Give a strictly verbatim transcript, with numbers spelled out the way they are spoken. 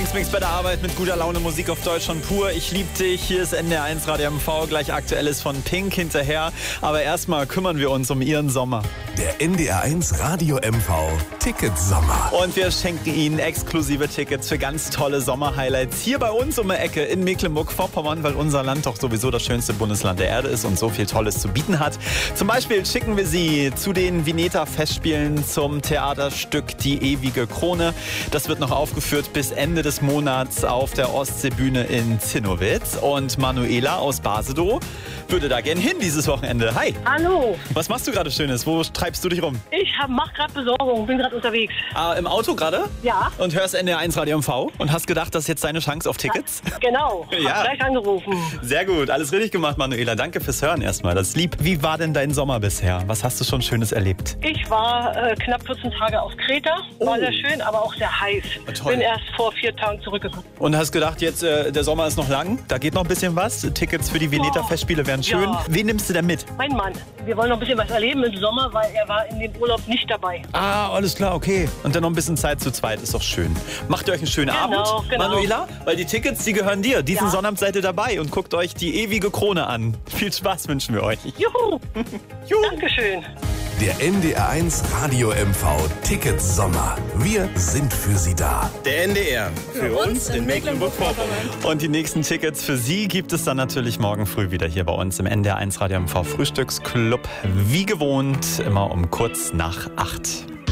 Morgensmix bei der Arbeit mit guter Laune, Musik auf Deutsch und pur. Ich lieb dich. Hier ist N D R eins Radio M V, gleich Aktuelles von Pink hinterher. Aber erstmal kümmern wir uns um Ihren Sommer. Der N D R eins Radio M V Ticketsommer. Und wir schenken Ihnen exklusive Tickets für ganz tolle Sommerhighlights hier bei uns um die Ecke in Mecklenburg-Vorpommern, weil unser Land doch sowieso das schönste Bundesland der Erde ist und so viel Tolles zu bieten hat. Zum Beispiel schicken wir Sie zu den Vineta-Festspielen zum Theaterstück Die ewige Krone. Das wird noch aufgeführt bis Ende des Monats auf der Ostseebühne in Zinnowitz. Und Manuela aus Basedow würde da gern hin dieses Wochenende. Hi. Hallo. Was machst du gerade Schönes? Wo treibst du dich rum? Ich hab, mach gerade Besorgung, bin gerade unterwegs. Ah, im Auto gerade? Ja. Und hörst N D R eins Radio M V und hast gedacht, das ist jetzt deine Chance auf Tickets? Ja, genau. Ja. Hab gleich angerufen. Sehr gut, alles richtig gemacht, Manuela. Danke fürs Hören erstmal, das ist lieb. Wie war denn dein Sommer bisher? Was hast du schon Schönes erlebt? Ich war äh, knapp vierzehn Tage auf Kreta. War Oh. sehr schön, aber auch sehr heiß. Ah, toll. Bin erst vor vier Tagen zurückgekommen. Und hast gedacht, jetzt äh, der Sommer ist noch lang, da geht noch ein bisschen was. Tickets für die Veneta-Festspiele wären schön. Ja. Wen nimmst du denn mit? Mein Mann. Wir wollen noch ein bisschen was erleben im Sommer, weil er war in dem Urlaub nicht dabei. Ah, alles klar, okay. Und dann noch ein bisschen Zeit zu zweit, ist doch schön. Macht ihr euch einen schönen Genau, Abend, genau. Manuela, weil die Tickets, die gehören dir. Diesen Ja. Sonnabend seid ihr dabei und guckt euch die ewige Krone an. Viel Spaß wünschen wir euch. Juhu. Juhu. Dankeschön. Der N D R eins Radio M V Ticketsommer. Wir sind für Sie da. Der N D R. Für, uns in Mecklenburg-Vorpommern. Und die nächsten Tickets für Sie gibt es dann natürlich morgen früh wieder hier bei uns im N D R eins Radio M V Frühstücksclub. Wie gewohnt, immer um kurz nach acht.